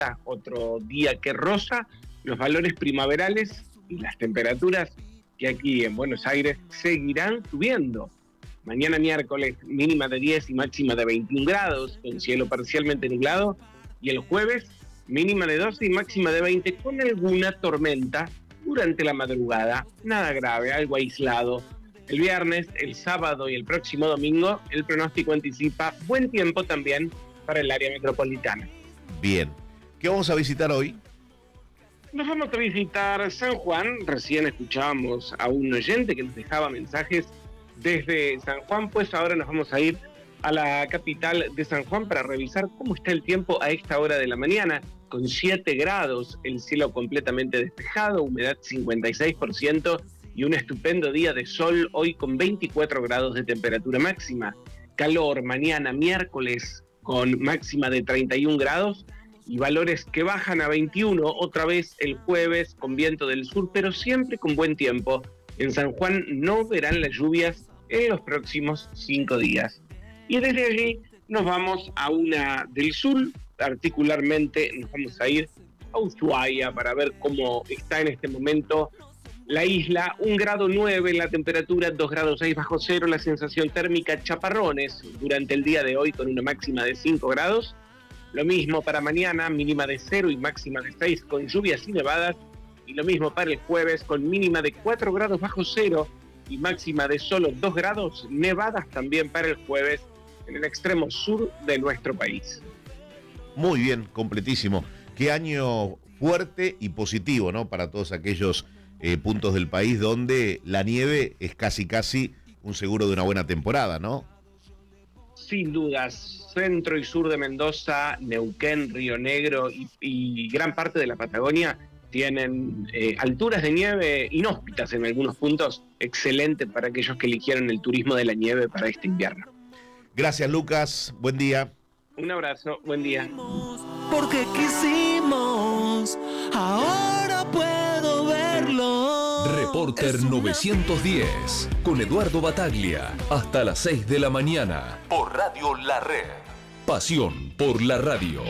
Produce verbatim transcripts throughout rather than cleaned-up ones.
otro día que roza los valores primaverales y las temperaturas que aquí en Buenos Aires seguirán subiendo. Mañana miércoles mínima de diez y máxima de veintiún grados, con cielo parcialmente nublado, y el jueves mínima de doce y máxima de veinte, con alguna tormenta durante la madrugada, nada grave, algo aislado. El viernes, el sábado y el próximo domingo, el pronóstico anticipa buen tiempo también para el área metropolitana. Bien. ¿Qué vamos a visitar hoy? Nos vamos a visitar San Juan. Recién escuchábamos a un oyente que nos dejaba mensajes desde San Juan, pues ahora nos vamos a ir a la capital de San Juan para revisar cómo está el tiempo a esta hora de la mañana, con siete grados, el cielo completamente despejado, humedad cincuenta y seis por ciento y un estupendo día de sol hoy con veinticuatro grados de temperatura máxima. Calor mañana miércoles con máxima de treinta y un grados y valores que bajan a veintiuno otra vez el jueves con viento del sur, pero siempre con buen tiempo. En San Juan no verán las lluvias en los próximos cinco días. Y desde allí nos vamos a una del sur, particularmente nos vamos a ir a Ushuaia para ver cómo está en este momento la isla. Un grado nueve la temperatura, dos grados seis bajo cero, la sensación térmica chaparrones durante el día de hoy con una máxima de cinco grados. Lo mismo para mañana, mínima de cero y máxima de seis con lluvias y nevadas. Y lo mismo para el jueves con mínima de cuatro grados bajo cero y máxima de solo dos grados, nevadas también para el jueves en el extremo sur de nuestro país. Muy bien, completísimo. Qué año fuerte y positivo, ¿no? Para todos aquellos eh, puntos del país donde la nieve es casi casi un seguro de una buena temporada, ¿no? Sin dudas, centro y sur de Mendoza, Neuquén, Río Negro y, y gran parte de la Patagonia tienen eh, alturas de nieve inhóspitas en algunos puntos, excelente para aquellos que eligieron el turismo de la nieve para este invierno. Gracias, Lucas, buen día. Un abrazo, buen día. Porque quisimos, ahora puedo verlo. Reporter novecientos diez, con Eduardo Bataglia, hasta las seis de la mañana, por Radio La Red. Pasión por la radio.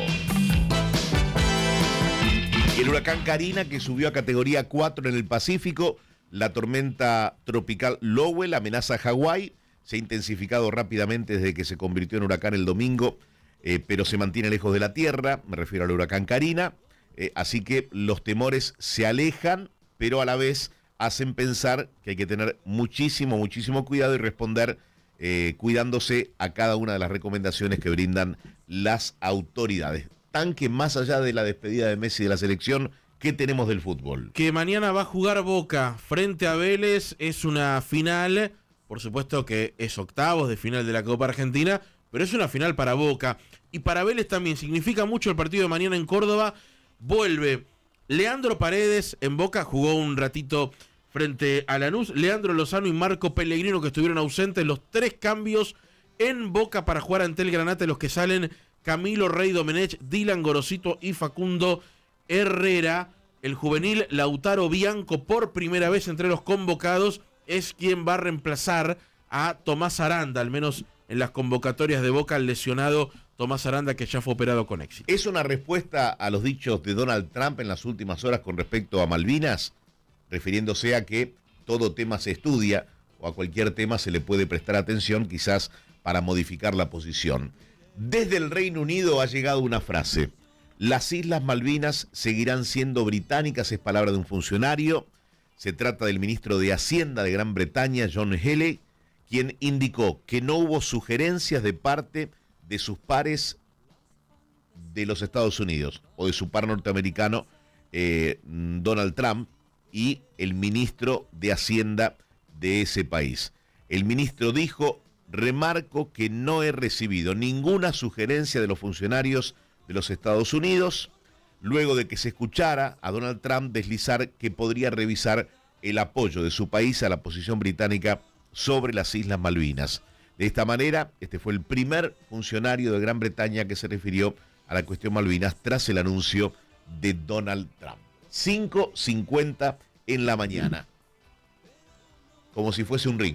El huracán Karina, que subió a categoría cuatro en el Pacífico, la tormenta tropical Lowell amenaza a Hawái, se ha intensificado rápidamente desde que se convirtió en huracán el domingo, eh, pero se mantiene lejos de la tierra, me refiero al huracán Karina, eh, así que los temores se alejan, pero a la vez hacen pensar que hay que tener muchísimo, muchísimo cuidado y responder eh, cuidándose a cada una de las recomendaciones que brindan las autoridades. Tan que más allá de la despedida de Messi de la selección, ¿qué tenemos del fútbol? Que mañana va a jugar Boca frente a Vélez, es una final, por supuesto que es octavos de final de la Copa Argentina, pero es una final para Boca. Y para Vélez también significa mucho el partido de mañana en Córdoba. Vuelve Leandro Paredes en Boca, jugó un ratito frente a Lanús, Leandro Lozano y Marco Pellegrino, que estuvieron ausentes, los tres cambios en Boca para jugar ante el Granate, los que salen: Camilo Rey Domenech, Dylan Gorosito y Facundo Herrera. El juvenil Lautaro Bianco, por primera vez entre los convocados, es quien va a reemplazar a Tomás Aranda, al menos en las convocatorias de Boca, el lesionado Tomás Aranda, que ya fue operado con éxito. ¿Es una respuesta a los dichos de Donald Trump en las últimas horas con respecto a Malvinas? Refiriéndose a que todo tema se estudia o a cualquier tema se le puede prestar atención, quizás para modificar la posición. Desde el Reino Unido ha llegado una frase: las Islas Malvinas seguirán siendo británicas, es palabra de un funcionario. Se trata del ministro de Hacienda de Gran Bretaña, John Healey, quien indicó que no hubo sugerencias de parte de sus pares de los Estados Unidos o de su par norteamericano, eh, Donald Trump, y el ministro de Hacienda de ese país. El ministro dijo: remarco que no he recibido ninguna sugerencia de los funcionarios de los Estados Unidos, luego de que se escuchara a Donald Trump deslizar que podría revisar el apoyo de su país a la posición británica sobre las Islas Malvinas. De esta manera, este fue el primer funcionario de Gran Bretaña que se refirió a la cuestión Malvinas tras el anuncio de Donald Trump. cinco cincuenta en la mañana, como si fuese un ring.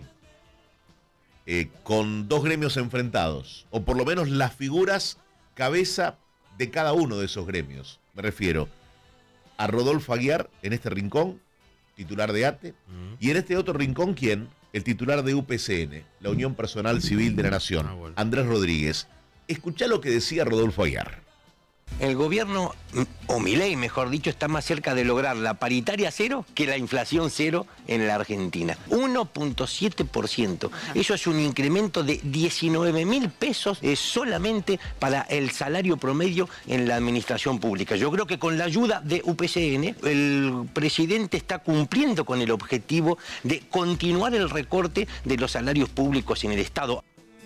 Eh, con dos gremios enfrentados, o por lo menos las figuras cabeza de cada uno de esos gremios. me refiero a Rodolfo Aguiar en este rincón, titular de ATE, uh-huh. y en este otro rincón, ¿quién? El titular de U P C N, la Unión Personal Civil de la Nación, ah, bueno. Andrés Rodríguez. Escuchá lo que decía Rodolfo Aguiar. El gobierno, o Milei mejor dicho, está más cerca de lograr la paritaria cero que la inflación cero en la Argentina. uno punto siete por ciento. Eso es un incremento de diecinueve mil pesos eh, solamente para el salario promedio en la administración pública. Yo creo que con la ayuda de U P C N, el presidente está cumpliendo con el objetivo de continuar el recorte de los salarios públicos en el Estado.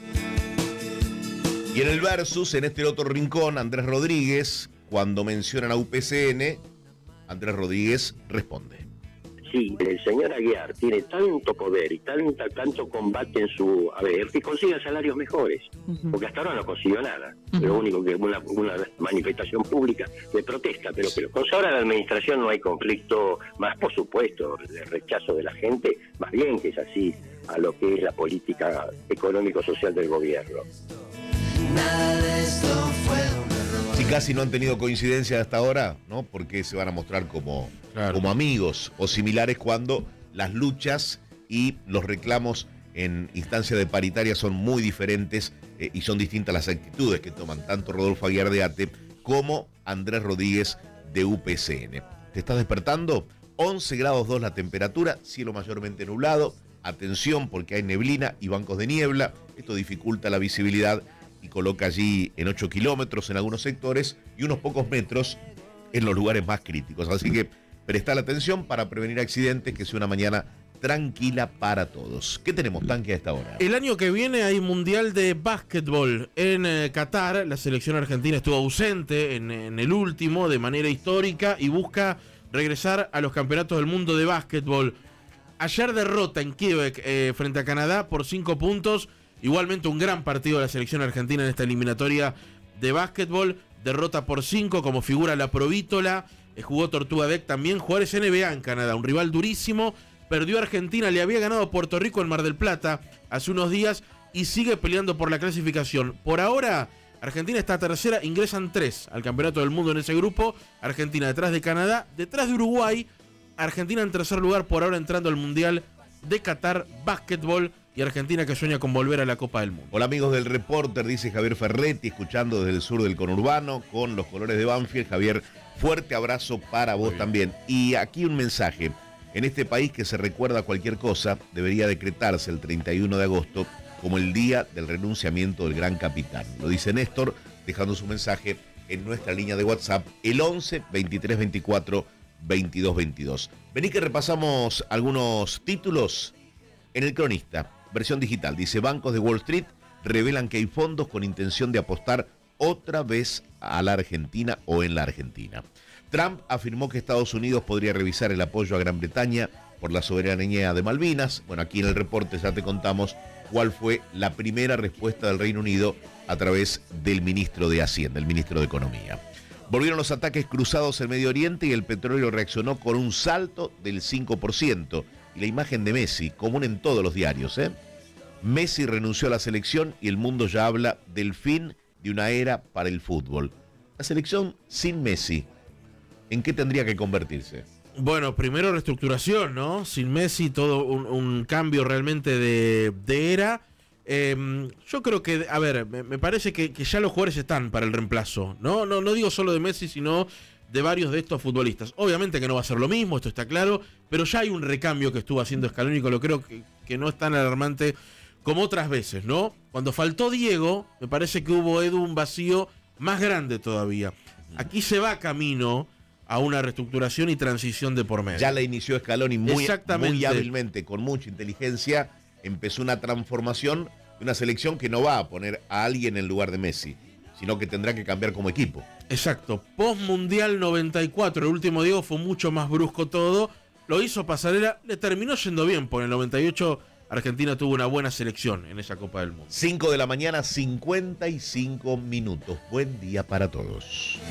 Y en el versus, en este otro rincón, Andrés Rodríguez, cuando mencionan a U P C N, Andrés Rodríguez responde. Sí, el señor Aguiar tiene tanto poder y tanta, tanto combate en su haber que consiga salarios mejores, uh-huh. porque hasta ahora no consiguió nada. Uh-huh. Lo único que es una, una manifestación pública de protesta, pero, pero con ahora la administración no hay conflicto, más por supuesto, de rechazo de la gente, más bien que es así a lo que es la política económico-social del gobierno. Nada de esto fue un error. Si casi no han tenido coincidencia hasta ahora, ¿no? Porque se van a mostrar como, claro. como amigos o similares cuando las luchas y los reclamos en instancia de paritaria son muy diferentes eh, y son distintas las actitudes que toman tanto Rodolfo Aguiar de ATE como Andrés Rodríguez de U P C N. ¿Te estás despertando? once grados dos la temperatura, cielo mayormente nublado. Atención porque hay neblina y bancos de niebla. Esto dificulta la visibilidad y coloca allí en ocho kilómetros en algunos sectores y unos pocos metros en los lugares más críticos. Así que presta la atención para prevenir accidentes, que sea una mañana tranquila para todos. ¿Qué tenemos, Tanque, a esta hora? El año que viene hay Mundial de Básquetbol en eh, Qatar. La selección argentina estuvo ausente en, en el último de manera histórica y busca regresar a los campeonatos del mundo de básquetbol. Ayer derrota en Quebec eh, frente a Canadá por cinco puntos. Igualmente un gran partido de la selección argentina en esta eliminatoria de básquetbol. Derrota por cinco como figura la Provítola. Eh, jugó Tortuga Deck también. Jugadores N B A en Canadá. Un rival durísimo. Perdió Argentina. Le había ganado a Puerto Rico en Mar del Plata hace unos días. Y sigue peleando por la clasificación. Por ahora, Argentina está tercera. Ingresan tres al campeonato del mundo en ese grupo. Argentina detrás de Canadá. Detrás de Uruguay. Argentina en tercer lugar. Por ahora entrando al Mundial de Qatar Básquetbol. Y Argentina que sueña con volver a la Copa del Mundo. Hola amigos del Reporter, dice Javier Ferretti, escuchando desde el sur del conurbano con los colores de Banfield. Javier, fuerte abrazo para vos también. Y aquí un mensaje. En este país que se recuerda cualquier cosa, debería decretarse el treinta y uno de agosto como el día del renunciamiento del gran capitán. Lo dice Néstor, dejando su mensaje en nuestra línea de WhatsApp, el once, veintitrés veinticuatro, veintidós veintidós. Vení que repasamos algunos títulos en El Cronista. Versión digital, dice, bancos de Wall Street revelan que hay fondos con intención de apostar otra vez a la Argentina o en la Argentina. Trump afirmó que Estados Unidos podría revisar el apoyo a Gran Bretaña por la soberanía de Malvinas. Bueno, aquí en el reporte ya te contamos cuál fue la primera respuesta del Reino Unido a través del ministro de Hacienda, el ministro de Economía. Volvieron los ataques cruzados en Medio Oriente y el petróleo reaccionó con un salto del cinco por ciento. Y la imagen de Messi, común en todos los diarios, ¿eh? Messi renunció a la selección y el mundo ya habla del fin de una era para el fútbol. La selección sin Messi, ¿en qué tendría que convertirse? Bueno, primero reestructuración, ¿no? Sin Messi, todo un, un cambio realmente de, de era. Eh, yo creo que, a ver, me, me parece que, que ya los jugadores están para el reemplazo, ¿no? No, no digo solo de Messi, sino de varios de estos futbolistas. Obviamente que no va a ser lo mismo, esto está claro, pero ya hay un recambio que estuvo haciendo Scaloni, que lo creo que, que no es tan alarmante como otras veces, ¿no? Cuando faltó Diego, me parece que hubo, Edu, un vacío más grande todavía. Aquí se va camino a una reestructuración y transición de por medio. Ya la inició Scaloni muy, muy hábilmente, con mucha inteligencia. Empezó una transformación de una selección que no va a poner a alguien en lugar de Messi, sino que tendrá que cambiar como equipo. Exacto. Post-Mundial noventa y cuatro, el último Diego fue mucho más brusco todo. Lo hizo Pasarela, le terminó yendo bien, porque en el noventa y ocho Argentina tuvo una buena selección en esa Copa del Mundo. cinco de la mañana, cincuenta y cinco minutos. Buen día para todos.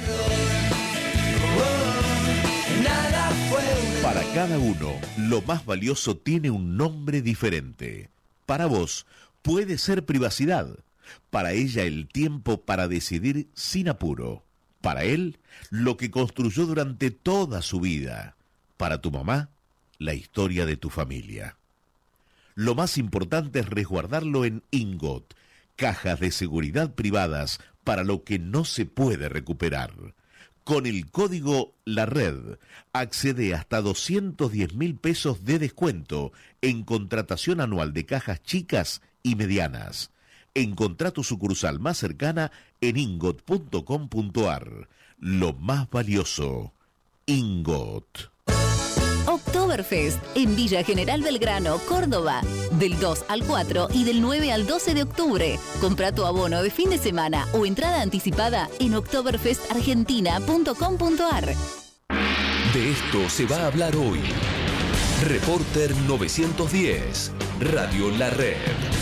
Para cada uno, lo más valioso tiene un nombre diferente. Para vos, puede ser privacidad. Para ella, el tiempo para decidir sin apuro. Para él, lo que construyó durante toda su vida. Para tu mamá, la historia de tu familia. Lo más importante es resguardarlo en Ingot, cajas de seguridad privadas para lo que no se puede recuperar. Con el código La Red, accede hasta doscientos diez mil pesos de descuento en contratación anual de cajas chicas y medianas. Encontrá tu sucursal más cercana en ingot punto com punto ar. Lo más valioso, Ingot. Oktoberfest en Villa General Belgrano, Córdoba, del dos al cuatro y del nueve al doce de octubre. Compra tu abono de fin de semana o entrada anticipada en oktoberfest argentina punto com punto ar. De esto se va a hablar hoy. Reporter novecientos diez, Radio La Red.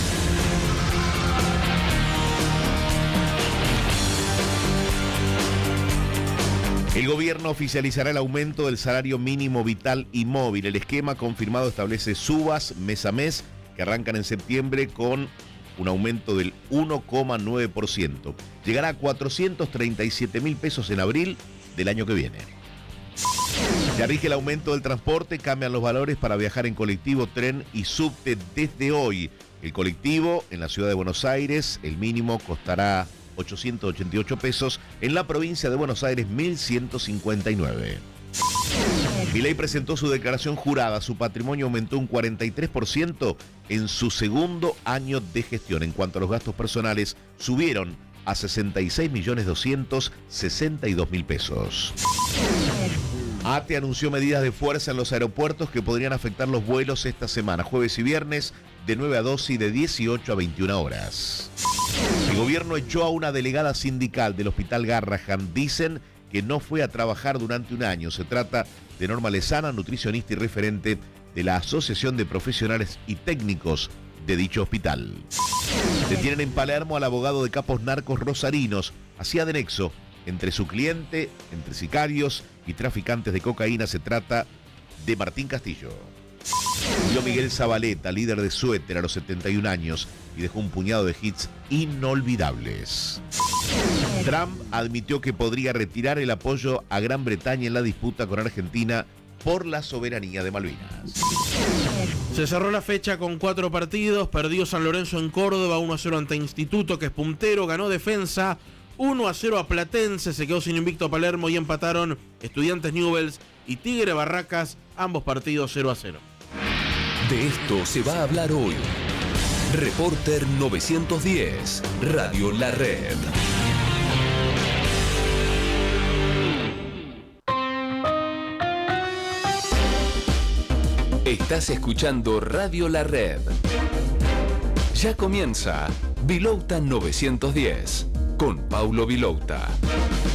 El gobierno oficializará el aumento del salario mínimo vital y móvil. El esquema confirmado establece subas mes a mes que arrancan en septiembre con un aumento del uno coma nueve por ciento. Llegará a cuatrocientos treinta y siete mil pesos en abril del año que viene. Ya rige el aumento del transporte, cambian los valores para viajar en colectivo, tren y subte desde hoy. El colectivo en la ciudad de Buenos Aires, el mínimo costará ochocientos ochenta y ocho pesos, en la provincia de Buenos Aires mil ciento cincuenta y nueve. Milei presentó su declaración jurada, su patrimonio aumentó un cuarenta y tres por ciento en su segundo año de gestión. En cuanto a los gastos personales, subieron a sesenta y seis millones doscientos sesenta y dos mil pesos. ATE anunció medidas de fuerza en los aeropuertos que podrían afectar los vuelos esta semana, jueves y viernes, de nueve a doce y de dieciocho a veintiuna horas. El gobierno echó a una delegada sindical del Hospital Garrahan. Dicen que no fue a trabajar durante un año. Se trata de Norma Lezana, nutricionista y referente de la Asociación de Profesionales y Técnicos de dicho hospital. Detienen en Palermo al abogado de capos narcos rosarinos. Hacía de nexo entre su cliente, entre sicarios y traficantes de cocaína. Se trata de Martín Castillo. Murió Miguel Zabaleta, líder de Suéter, a los setenta y un años, y dejó un puñado de hits inolvidables. Trump admitió que podría retirar el apoyo a Gran Bretaña en la disputa con Argentina por la soberanía de Malvinas. Se cerró la fecha con cuatro partidos. Perdió San Lorenzo en Córdoba, uno a cero ante Instituto, que es puntero. Ganó Defensa, uno a cero a Platense. Se quedó sin invicto Palermo y empataron Estudiantes Newell's y Tigre Barracas, ambos partidos cero a cero. De esto se va a hablar hoy. Reporter novecientos diez, Radio La Red. Estás escuchando Radio La Red. Ya comienza Vilouta novecientos diez con Paulo Vilouta.